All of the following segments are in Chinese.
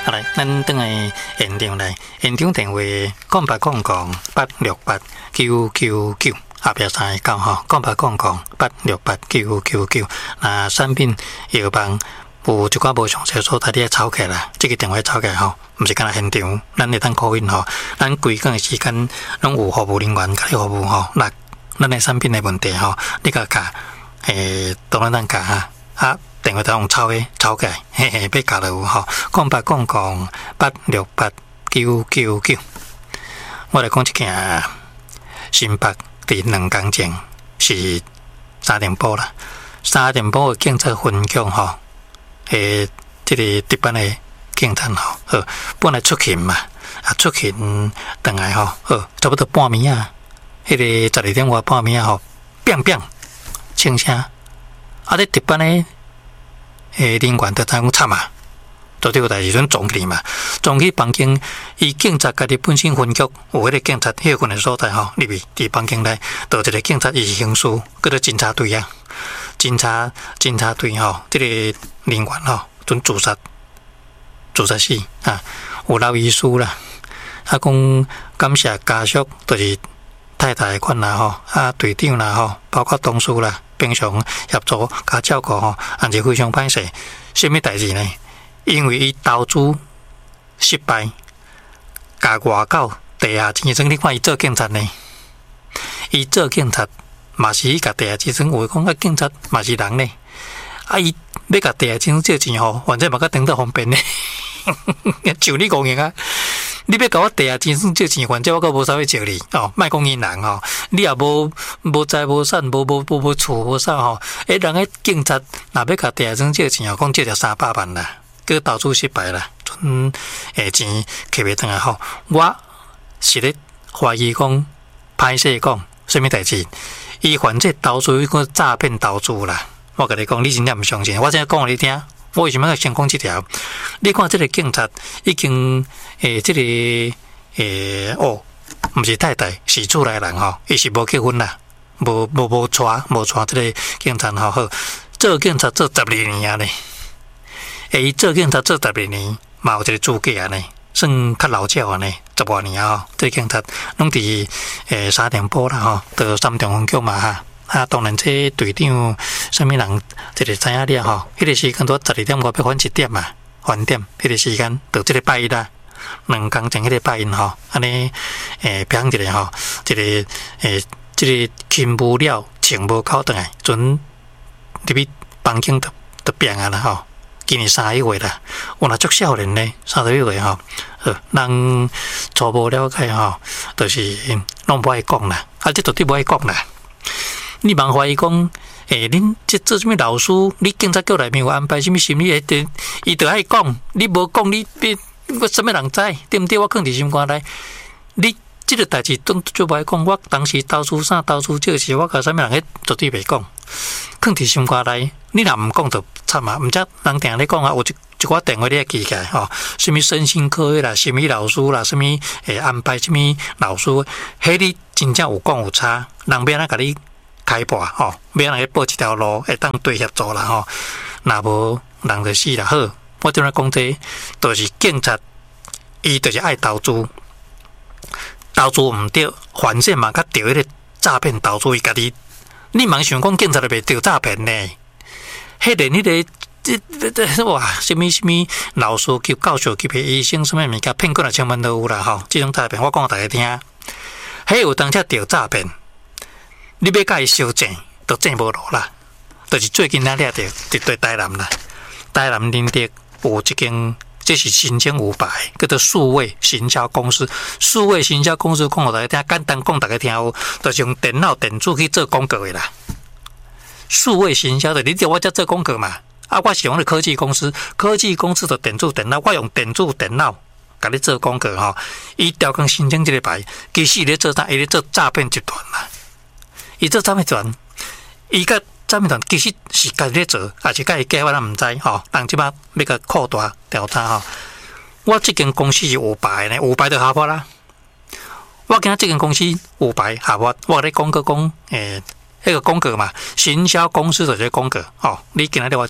好来，咱等下现场来，现场电话0800-868-999，后壁319吼，0800-868-999。那产品药房有一寡无详细所在，你爱抄起来，这个电话抄起来吼，毋是干那现场，咱会当 call in 吼，咱规工的时间拢有服务人员甲你服务吼。那咱的产品的问题吼，你甲教，当然咱教哈啊。电话都用抄起来，嘿嘿，要教就有吼。0800-868-999。我来讲一件新北伫2工前是3点半啦，3点半的警察分局吼，这个值班的警察吼，本来出勤嘛，出勤回来吼，差不多半暝啊，迄个12点外半暝啊吼，biang biang 枪声，咧值班的。人员就知影惨啊，做这个代志阵撞去嘛，撞去房间，伊警察家己本身分局有迄个警察休困的所在吼，入去伫房间内，就一个警察伊是刑事，叫做侦查队啊，侦查队吼，这个人员吼，准自杀死啊，有老医师啦，讲感谢家属，就是太太款啦吼，队长啦吼，包括同事啦。平常协助加照顾吼，也是非常歹势。什么代志呢？因为伊投资失败，甲外口地下钱庄，你看伊做警察呢？伊做警察嘛是甲地下钱庄，有讲警察嘛是人呢。伊要甲地下钱庄借钱吼，反正嘛甲等得方便呢。就你讲啊！你要甲我地下钱庄借钱，反正我阁无啥物借你哦，莫讲因人吼，你也无财无产，无厝无啥吼。人个警察若要甲地下庄借钱哦，讲借着300万啦，叫投资失败啦，钱摕袂转来吼。我是咧怀疑讲，歹势讲，什么代志？伊犯这投资迄个诈骗投资啦。我甲你讲，你真正毋相信，我真讲互你听。我为什么要先讲这条？你看这个警察已经这个不是太太，是厝内人吼，伊是无结婚啦，无娶这个警察吼，好做警察做12年啊呢。伊做警察做12年，嘛有一个资格啊呢，算较老鸟啊呢，10多年啊吼，这个警察拢伫3点半啦吼，到3中分局嘛哈。当然，这队长什么人，这个知影了吼。迄个时间都12点外要返1点嘛，返点。迄个时间到这个拜一啦，2工前迄个拜一吼，安尼平一个吼，这个这个勤无了，情无够倒来，准入去房间就变啊啦吼。今年31岁啦，我若足少年呢，31岁吼，人初步了解吼，就是拢不爱讲啦，这绝对不爱讲啦。你茫怀疑讲，恁这做什么老师？你警察局内面有安排什么心理？伊就爱讲，你无讲，你我什么人知？对毋对？我放伫心肝内，你这个代志都就不爱讲。我当时投资啥投资这时，我甲什么人绝对袂讲，放伫心肝内。你若毋讲就惨啊！毋则人定咧讲啊，有一寡电话你也记起来吼，什么身心科的啦，什么老师啦，什么安排什么老师，迄你真正有讲有差，人要安怎甲你？开破吼，要人去报一条路，会当对协助啦吼。若无人就死啦。好，我顶下讲这，就是警察，伊就是爱投资，投资毋对，反正嘛，甲对迄个诈骗投资伊家己。你茫想讲警察就袂对诈骗呢？迄连迄个哇，什么老师级、教授级的医生，什么物件骗过来千万都有啦吼。这种诈骗，我讲大家听，迄有当车对诈骗。你要甲伊修正，都正无路啦。就是最近咱掠着一对台南啦，台南林德有一间，这是新疆500，叫做数位行销公司。数位行销公司讲互大家听，简单讲大家听有，就是用电脑电子去做广告的啦。数位行销的，你叫我才做广告嘛？我是用的科技公司，科技公司的电子电脑，我用电子电脑甲你做广告吼。伊调工申请这个牌，其实伊咧做啥？伊咧做诈骗集团啦。伊做诈骗集团，伊甲诈骗团其实是家己咧做，也是家己假，我咱毋知吼。人即摆要甲扩大调查吼。我即间公司是有牌呢，有牌就合法啦。我今仔即间公司有牌合法，我咧广告讲迄个广告嘛，行销公司就是广告吼。你今仔日我遮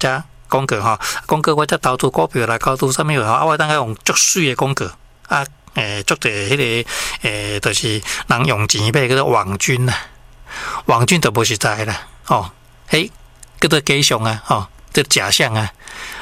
广告吼，广告我则投资股票啦，投资啥物吼，我当个用足水的广告啊，足侪迄个就是人用钱买叫做网军啦，网军就无实在啦，哦，叫做假象啊，哦，这假象啊，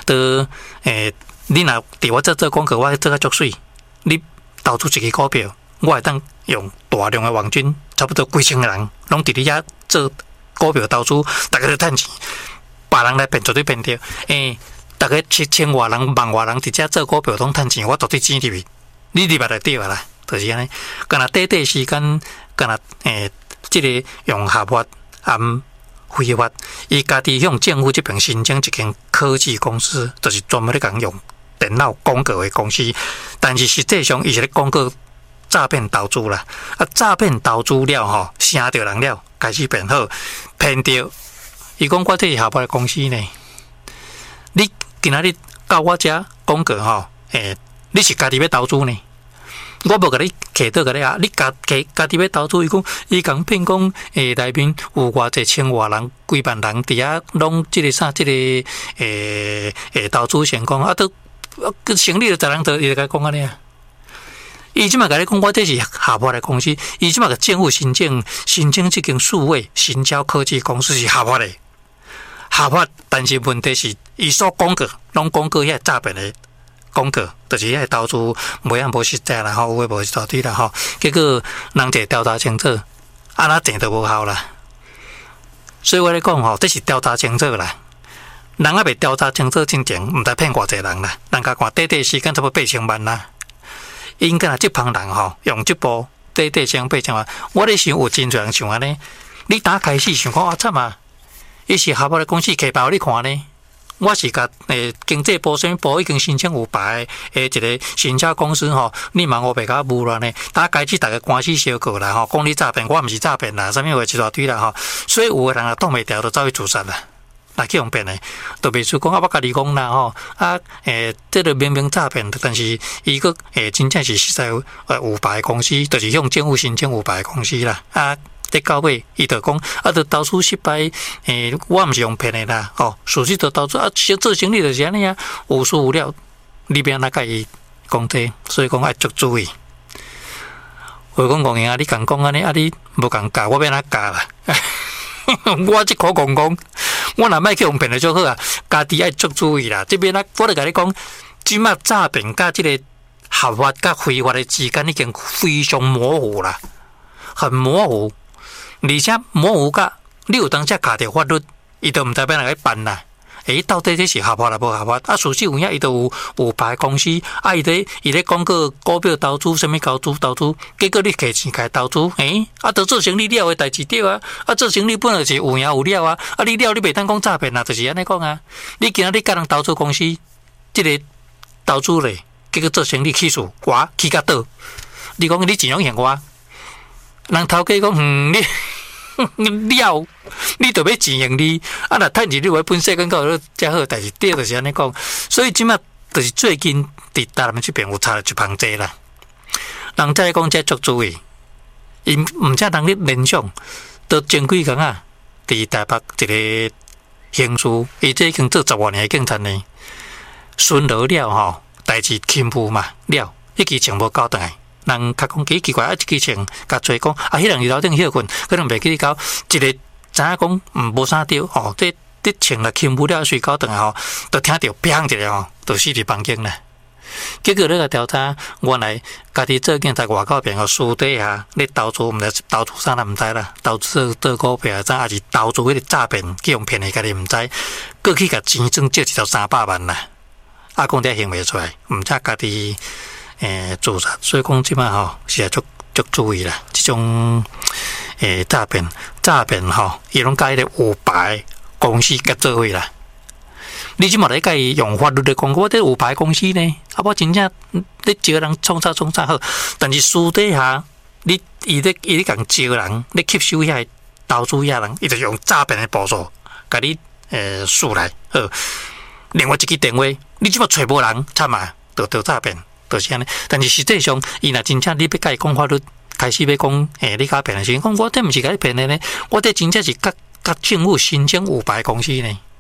你若伫我做广告，我做个足水，你投资一支股票，我会当用大量的网军，差不多几千个人，拢伫你遐做股票投资，大家都趁钱，别人来骗绝对骗着，大家千外人、万外人伫遮做股票拢趁钱，我绝对钱入去，你入来就对啦，就是安尼。干那短时间，干那即个用合法按非法，伊家己向政府这边申请一间科技公司，就是专门咧讲用电脑广告的公司，但是实际上伊是咧广告诈骗投资啦。啊，诈骗投资了吼，声着人了，开始变好，骗着。伊讲我这是合法的公司呢，你今仔日到我遮广告吼，你是家己要投资呢？我无甲你客倒甲你啊！你家己要投资，伊讲骗讲内面有偌济千外人、几万人伫遐拢即个啥即个投资成功啊，都成立了10人做，伊就甲讲安尼啊。伊即马甲你讲，我这是合法的公司，伊即马甲政府申请即间数位行销科技公司是合法的，合法，但是问题是伊所广告拢广告遐诈骗的。广告就是遐投资无实在啦，吼，有诶无是到底啦，吼。结果人一调查清楚，安那钱都无效啦。所以我咧讲吼，这是调查清楚啦。人还未调查清楚之前，毋知骗偌济人啦。人家看短时间差不多8,000万啦。应该这帮人吼，用这部短时间8,000万，我咧想有真侪人想安尼。你打开始想讲啊，惨啊！伊是合法的公司，起包你看呢？我是甲经济部什么部已经申请有牌的一个行销公司吼，你问我袂甲污乱呢？打开始大家官司相告啦吼，讲你诈骗，我毋是诈骗啦，啥物话一大堆啦吼，所以有个人啊挡袂牢，就走去自杀啦。来去用骗的，都袂出讲啊！我甲你讲啦吼，这个明明诈骗，但是伊个真正是实在有牌公司，就是向政府申请有牌公司啦啊。在到尾，伊就讲啊，就投资失败，我毋是用骗的啦，吼，事实就投资啊，做生意就是安尼啊，有输有了，你别哪甲伊讲这，所以讲爱足注意。我讲讲啊，你共讲安尼啊，你无共教，我要哪教啦？我即口讲讲，我若莫去用骗的就好啊，家己爱足注意啦。这边啊，我就甲你讲，即马诈骗甲即个合法甲非法的之间已经非常模糊啦，很模糊。而且模糊甲你有当下卡着法律，伊都毋知要哪个办啦。到底这是合法啦无合法？啊，事实有影，伊都有牌公司，啊，伊咧广告股票投资，什么投资，结果你摕钱开投资，啊，都做生意了的代志对啊，啊，做生意本来是有赢有了啊，啊，你了你袂当讲诈骗啊，就是安尼讲啊。你今仔日甲人投资公司，即个投资咧，结果做生意起数，我起甲倒，你讲你钱拢还我？人头家讲，你了，你就要钱用你，啊，若趁钱你话本世间搞得遮好，但是对就是安尼讲，所以即马就是最近伫台南这边有查了一旁济啦，人再讲遮足注意，因毋则人咧联想，都前几工啊，伫台北一个刑事，伊这已经做10多年的警察呢，巡逻了吼，代志轻浮嘛了，迄期情无交代。人较讲奇怪，一支枪甲做讲，迄人伫楼顶休困，可能袂记到一个知影讲无啥着吼，这枪来轻不了，睡觉顿吼，就听到砰一下吼，就死伫房间啦。结果咧个调查，原来家己做警察外口边个私底下咧投资，毋知投资啥咱毋知啦，投资做股票怎，还是投资迄个诈骗去用骗的，家己毋知，过去甲钱赚借一条300万啦，啊，讲底还袂出来，毋知家己。自杀，所以讲即摆吼是足注意啦。即种诈骗吼，伊拢甲迄个有牌公司甲做伙啦。你即马咧甲伊用法律来讲，我这有牌公司呢，啊，我真正咧招人创啥好，但是私底下伊咧共招人咧吸收遐投资遐人，伊就用诈骗的步数甲你输来，另外一支电话，你即马找无人，惨啊，就诈骗。就是安尼，但是实际上，伊若真正你要甲伊讲法律，开始要讲，你甲骗的时，讲我这毋是甲你骗的呢，我这真正是甲政府申请有牌公司呢，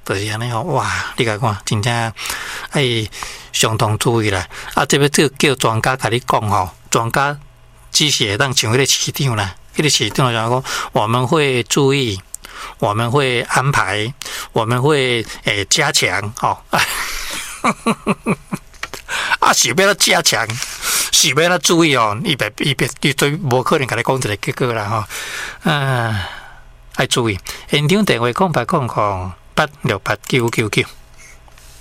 就是安尼吼，哇！你甲看，真正爱相当注意啦。啊，这要叫专家甲你讲吼，专家只是会当像迄个市长啦，迄个市长讲，我们会注意，我们会安排，我们会加强吼。啊，是要加强，是要注意哦。伊绝对无可能甲你讲一个结果啦吼。爱注意，现场电话0800868999。